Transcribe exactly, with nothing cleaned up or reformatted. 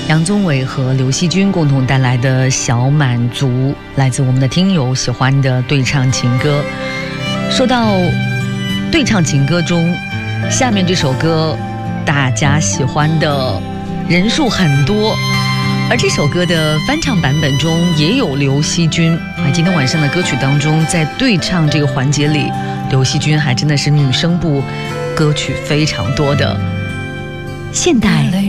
杨宗纬和刘惜君共同带来的小满足，来自我们的听友喜欢的对唱情歌。说到对唱情歌中，下面这首歌大家喜欢的人数很多，而这首歌的翻唱版本中也有刘惜君啊。今天晚上的歌曲当中，在对唱这个环节里，刘惜君还真的是女声部歌曲非常多的现代